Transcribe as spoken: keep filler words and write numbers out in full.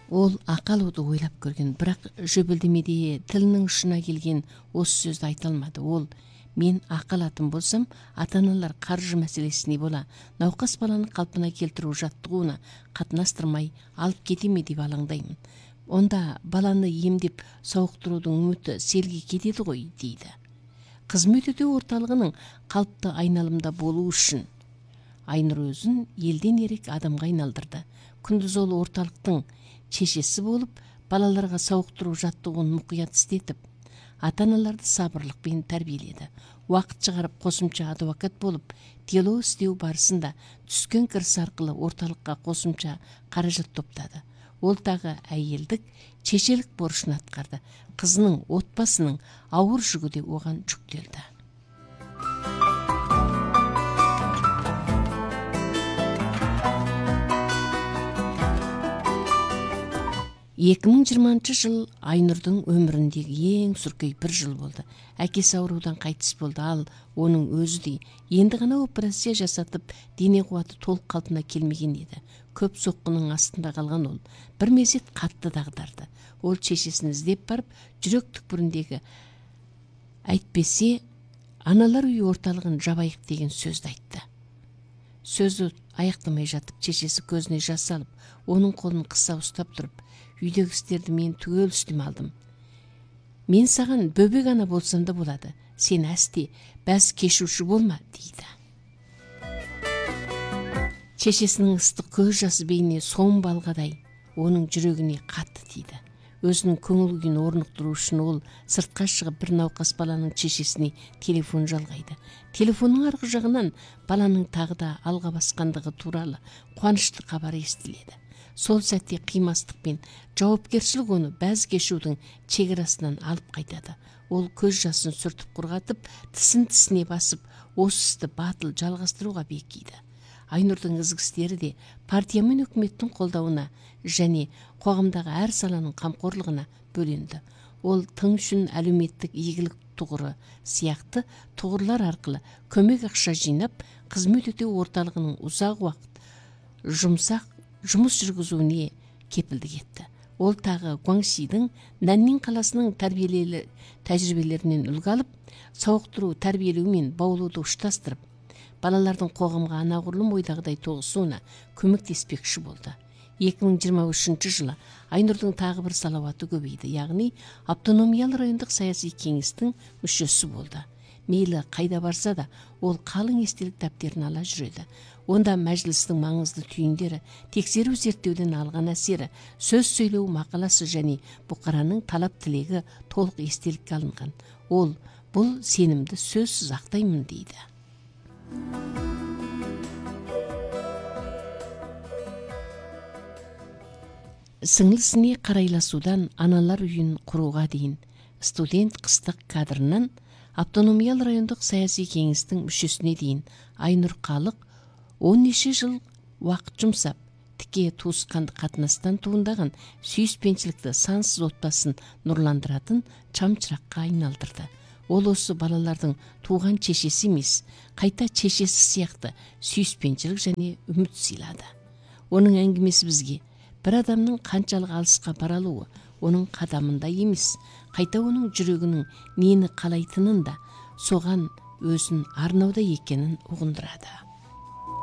Ол ақалуды ойлап көрген, бірақ жөбілдемеде тілінің ұшына келген осы сөзді айта алмады. Ол: мен ақалатын болсам, ата-аналар қаржы мәселесіне бола науқас баланы қалпына келтіру жаттығуына қатынастырмай алып кете ме деп алаңдаймын. Онда баланы емдеп сауықтырудың үміті селге кетеді ғой, дейді. Қызмет өтеу орталығының қалыпты айналымда болу үшін Айнұр өзін елден ерек адамға айналдырды. Күндіз ол орталықтың шешесі болып, балаларға сауықтыру жаттығуын мұқият істетіп, ата-аналарды сабырлықпен тәрбиеледі. Уақыт шығарып қосымша адвокат болып, дело істеу барысында түскен кіріс арқылы орталыққа қосымша қаражат топтады. Ол тағы әйелдік, шешелік борышын атқарды. Қызының, отбасының ауыр жүгі де оған жүктелді. екі мың жиырмасыншы жыл Айнұрдың өміріндегі ең сүркей бір жыл болды. Әкесі аурудан қайтыс болды, ал оның өзі де енді ғана операция жасатып, дене қуаты толық қалпына келмеген еді. Көп соққының астында қалған ол бір мезет қатты дағдарды. Ол шешесін іздеп барып, жүрек түкпіріндегі әйтпесе аналар үйі орталығын жабайық деген сөзді айтты. Сөзді аяқтамай жатып, шешесі көзіне жас алып, оның қолын қыса ұстап тұрып: үйдегі істерді мен түгел үстеме алдым. Мен саған бөбек ана болсам да болады. Сен әсте бәз кешуші болма, дейді. Шешесінің ыстық көз жасы бейне сом балғадай оның жүрегіне қатты тиді. Өзінің көңіл күйін орнықтыру үшін ол сыртқа шығып бір науқас баланың шешесіне телефон жалғайды. Телефонның арғы жағынан баланың тағы да алға басқандығы туралы қуанышты хабар естіледі. Сол сәтте қимастықпен жауапкершілік оны бәз кешудің шекарасынан алып қайтады. Ол көз жасын сүртіп құрғатып, тісін тісіне басып, осы істі батыл жалғастыруға бекиді. Айнұрдың ізгі істері де партия мен үкіметтің қолдауына және қоғамдағы әр саланың қамқорлығына бөленді. Ол тың үшін әлеуметтік игілік тұғыры сияқты тұғырлар арқылы көмек ақша жинап, қызмет өтеу орталығының ұзақ уақыт жұмсақ жұмыс жүргізуіне кепілдік етті. Ол тағы Гуаңсидің Наннин қаласының тәрбиелі тәжірибелерінен үлгі алып, сауықтыру, тәрбиелеу мен баулуды ұштастырып, балалардың қоғамға анағұрлым ойдағыдай тоғысуына көмектеспекші болды. екі мың жиырма үшінші жылы Айнұрдың тағы бір салауаты көбейді, яғни автономиялы райондық саяси кеңестің мүшесі болды. Мейлі қайда барса да, ол қалың естелік дәптерін ала жүреді. Онда мәжілістің маңызды түйіндері, тексеру зерттеуден алған әсері, сөз сөйлеу мақаласы және бұқараның талап тілегі толық естелікке алынған. Ол бұл сенімді сөзсіз ақтаймын, дейді. Сіңлісіне қарайласудан аналар үйін құруға дейін студент қыстық кадрынан автономиялы райондық саяси кеңестің мүшесіне дейін Айнұр Қалық он неше жыл уақыт жұмсап, тіке туысқанды қатынастан туындаған сүйіспеншілікті сансыз отбасын нұрландыратын шамшыраққа айналдырды. Ол осы балалардың туған шешесі емес, қайта шешесі сияқты сүйіспеншілік және үміт сыйлады. Оның әңгімесі бізге бір адамның қаншалық алысқа баралуы оның қадамында емес, қайта оның жүрегінің нені қалайтынын да, соған өзін арнауда екенін ұғындырады.